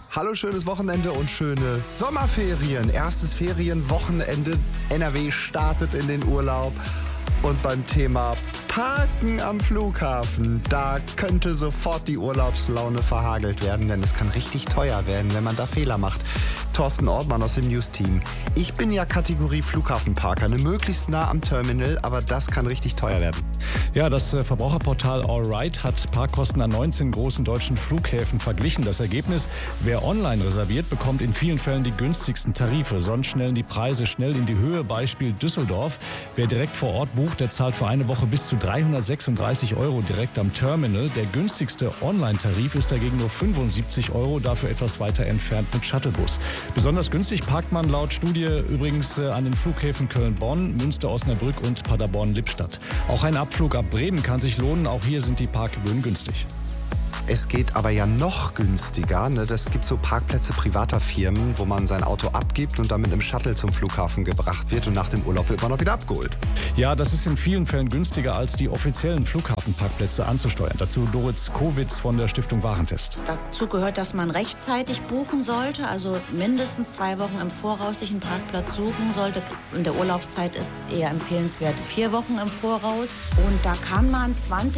Hallo, schönes Wochenende und schöne Sommerferien. Erstes Ferienwochenende. NRW startet in den Urlaub. Und beim Thema Parken am Flughafen, da könnte sofort die Urlaubslaune verhagelt werden, denn es kann richtig teuer werden, wenn man da Fehler macht. Thorsten Ortmann aus dem News-Team. Ich bin ja Kategorie Flughafenparker, möglichst nah am Terminal, aber das kann richtig teuer werden. Ja, das Verbraucherportal AllRide hat Parkkosten an 19 großen deutschen Flughäfen verglichen. Das Ergebnis: Wer online reserviert, bekommt in vielen Fällen die günstigsten Tarife. Sonst schnellen die Preise schnell in die Höhe. Beispiel Düsseldorf. Wer direkt vor Ort bucht, der zahlt für eine Woche bis zu 336 € direkt am Terminal. Der günstigste Online-Tarif ist dagegen nur 75 €, dafür etwas weiter entfernt mit Shuttlebus. Besonders günstig parkt man laut Studie übrigens an den Flughäfen Köln-Bonn, Münster-Osnabrück und Paderborn-Lippstadt. Auch ein Abflug ab Bremen kann sich lohnen. Auch hier sind die Parkgebühren günstig. Es geht aber ja noch günstiger. Das gibt so Parkplätze privater Firmen, wo man sein Auto abgibt und dann mit einem Shuttle zum Flughafen gebracht wird und nach dem Urlaub wird man auch wieder abgeholt. Ja, das ist in vielen Fällen günstiger, als die offiziellen Flughafenparkplätze anzusteuern. Dazu Doris Kowitz von der Stiftung Warentest. Dazu gehört, dass man rechtzeitig buchen sollte, also mindestens 2 Wochen im Voraus sich einen Parkplatz suchen sollte. In der Urlaubszeit ist eher empfehlenswert 4 Wochen im Voraus. Und da kann man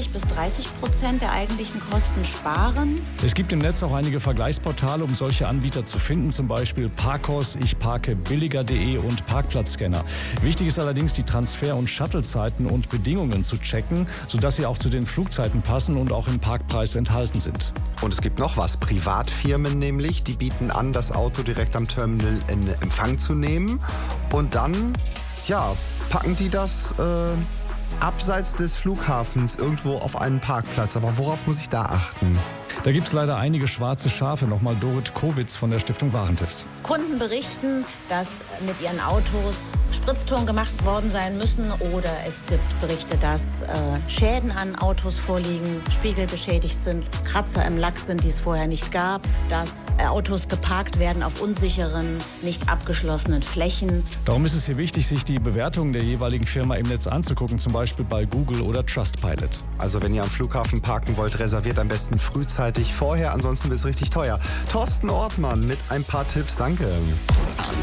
20-30% der eigentlichen Kosten sparen. Es gibt im Netz auch einige Vergleichsportale, um solche Anbieter zu finden, zum Beispiel Parkos, ichparkebilliger.de und Parkplatzscanner. Wichtig ist allerdings, die Transfer- und Shuttlezeiten und Bedingungen zu checken, sodass sie auch zu den Flugzeiten passen und auch im Parkpreis enthalten sind. Und es gibt noch was, Privatfirmen nämlich, die bieten an, das Auto direkt am Terminal in Empfang zu nehmen und dann, packen die das abseits des Flughafens irgendwo auf einen Parkplatz. Aber worauf muss ich da achten? Da gibt es leider einige schwarze Schafe. Nochmal Dorit Kowitz von der Stiftung Warentest. Kunden berichten, dass mit ihren Autos Spritztouren gemacht worden sein müssen. Oder es gibt Berichte, dass Schäden an Autos vorliegen, Spiegel beschädigt sind, Kratzer im Lack sind, die es vorher nicht gab, dass Autos geparkt werden auf unsicheren, nicht abgeschlossenen Flächen. Darum ist es hier wichtig, sich die Bewertungen der jeweiligen Firma im Netz anzugucken, zum Beispiel bei Google oder Trustpilot. Also wenn ihr am Flughafen parken wollt, reserviert am besten frühzeitig vorher, ansonsten wird es richtig teuer. Thorsten Ortmann mit ein paar Tipps, danke.